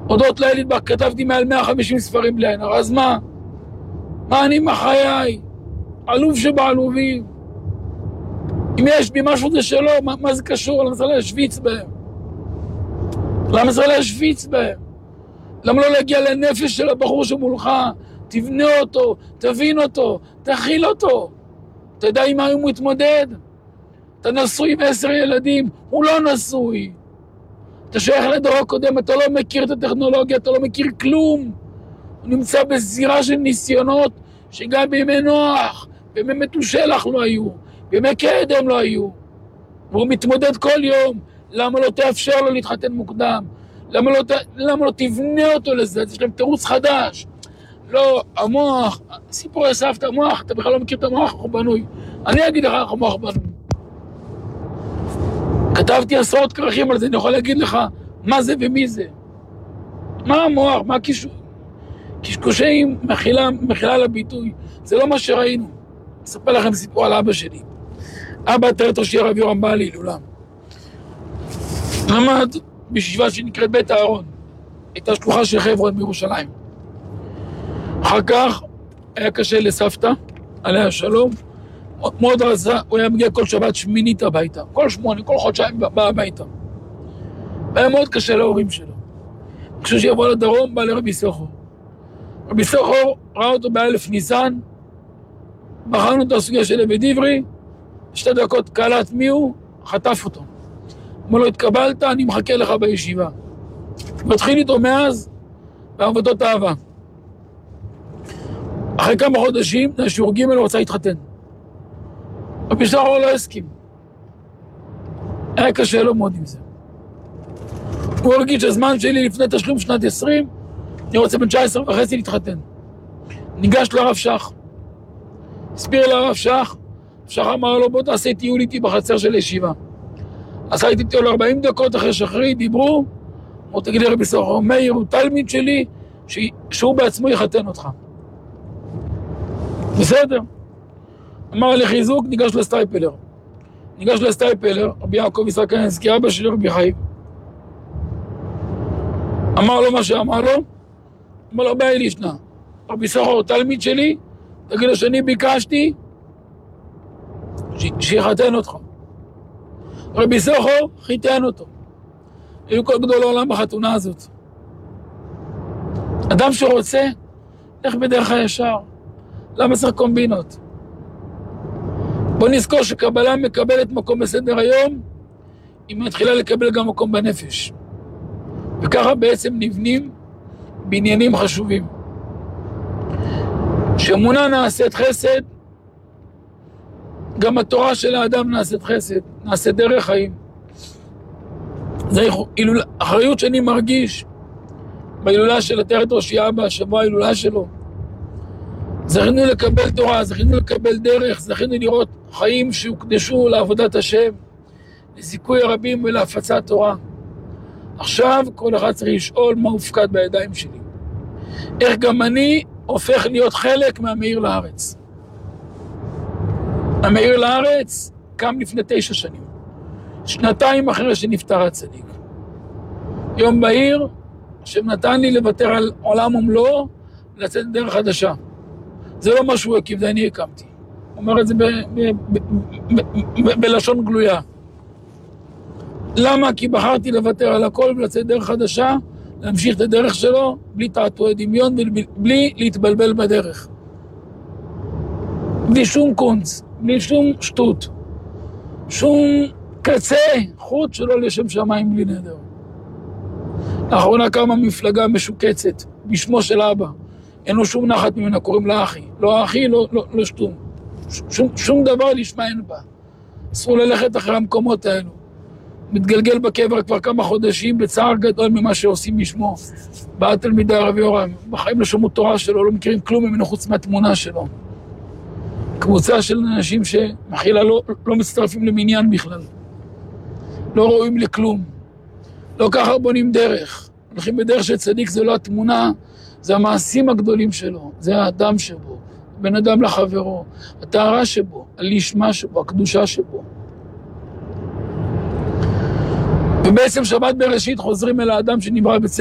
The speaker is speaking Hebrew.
אודות ליל נדבך כתבתי מעל 150 ספרים בלי עין הרע, אז מה? מה אני מחיי? עלוב שבעלובים. אם יש בי משהו זה שלו, מה זה קשור? למה צריך להשוויץ בהם? למה צריך להשוויץ בהם? למה לא להגיע לנפש של הבחור שמולך? תבנה אותו, תבין אותו, תכיל אותו. אתה יודע עם מה הוא מתמודד? אתה נשוי עם 10 ילדים, הוא לא נשוי. אתה שייך לדור הקודם, אתה לא מכיר את הטכנולוגיה, אתה לא מכיר כלום. הוא נמצא בזירה של ניסיונות שגם בימי נוח, בימי מתושלח לא היו, בימי קדם לא היו. והוא מתמודד כל יום. למה לא תאפשר לו להתחתן מוקדם? למה לא תבנה אותו לזה? יש להם תירוץ חדש. לא, המוח, סיפור הסבתא, המוח, אתה בכלל לא מכיר את המוח, איך הוא בנוי. אני אגיד לך איך המוח בנוי. כתבתי עשרות כרכים על זה, אני יכול להגיד לך מה זה ומי זה. מה המוח, מה הקישור? קשקושים, מחילה לביטוי. זה לא מה שראינו. אספר לכם סיפור על אבא שלי. אבא תרתו שיהיה רב יורם בעלי לעולם. למד בישיבה שנקראת בית הארון. הייתה שלוחה של חברון בירושלים. אחר כך היה קשה לסבתא, עליה שלום. מאוד רזה, הוא היה מגיע כל שבת שמינית הביתה. כל 8, כל חודשיים בא הביתה. היה מאוד קשה להורים שלו. כשהוא שיבוא לדרום, בא לרבי סוחור. רבי סוחור ראה אותו באלף ניסן, בחרנו את הסוגיה של אבד עברי, 2 דקות קלט מי הוא, חטף אותו. אמר לו, התקבלת, אני מחכה לך בישיבה. מתחיל איתו מאז, בעבודות אהבה. אחרי כמה חודשים, שיעור ג' הוא רצה להתחתן. רבי סוחור לא הסכים. היה קשה לו מאוד עם זה. הוא הרגיש שהזמן שלי לפני תשלום שנת 20, אני רוצה בן 19 וחצי להתחתן. ניגש לרב שח. הסביר לרב שח, שח אמר לו, בוא תעשה טיול איתי בחצר של הישיבה. עשה איתי טיול 40 דקות אחרי שחרי, דיברו, אמרו, תגיד לי רבי סוחור, מאיר הוא תלמיד שלי, שהוא בעצמו יחתן אותך. בסדר. אמר לי חיזוק, ניגש לסטייפלר. ניגש לסטייפלר, רבי יעקב יצחק קנינסקי, אבא שלי רבי חיים. אמר לו מה שאמר לו, אמר לו, בעיה לישנה. רבי סוחור, תלמיד שלי, תגיד לו שאני ביקשתי, שיחתן אותך. רבי סוחור, חיתן אותו. היו כל גדול העולם בחתונה הזאת. אדם שרוצה, לך בדרך הישר. למה צריך קומבינות? בוא נזכור שקבלה מקבלת מקום בסדר היום, היא מתחילה לקבל גם מקום בנפש. וככה בעצם נבנים בעניינים חשובים. שאמונה נעשית חסד, גם התורה של האדם נעשית חסד, נעשית דרך חיים. זה אחריות שאני מרגיש בהילולה של עטרת ראשי אבא, שבוע ההילולה שלו. זכינו לקבל תורה, זכינו לקבל דרך, זכינו לראות חיים שהוקדשו לעבודת השם, לזיכוי הרבים ולהפצת תורה. עכשיו כל אחד צריך לשאול מה הופקד בידיים שלי. איך גם אני הופך להיות חלק מהמאיר לארץ. המאיר לארץ קם לפני 9 שנים. 2 אחרי שנפטר הצדיק. יום בהיר, השם נתן לי לוותר על עולם ומלואו, לצאת דרך חדשה. זה לא מה שהוא הקים, זה אני הקמתי. הוא אומר את זה בלשון גלויה. למה? כי בחרתי לוותר על הכל ולצאת דרך חדשה, להמשיך את הדרך שלו, בלי תעתועי דמיון, בלי להתבלבל בדרך. בלי שום קונץ, בלי שום שטות. שום קצה, חוט שלא לשם שמיים בלי נדר. לאחרונה קמה מפלגה משוקצת, בשמו של אבא. אין לו שום נחת ממנה, קוראים לה אחי. לא אחי, לא שטום. שום דבר לשמה אין בה. אסור ללכת אחרי המקומות האלו. מתגלגל בקבר כבר כמה חודשים, בצער גדול ממה שעושים בשמו. בא תלמידי הרב יורם, בחיים לא שמעו תורה שלו, לא מכירים כלום ממנו חוץ מהתמונה שלו. קבוצה של אנשים שמחילה לא מצטרפים למניין בכלל. לא רואים לכלום. לא ככה בונים דרך. הולכים בדרך של צדיק, זה לא התמונה, זה המעשים הגדולים שלו, זה האדם שבו, בן אדם לחברו, הטהרה שבו, הלשמה שבו, הקדושה שבו. ובעצם שבת בראשית חוזרים אל האדם שנברא בצלם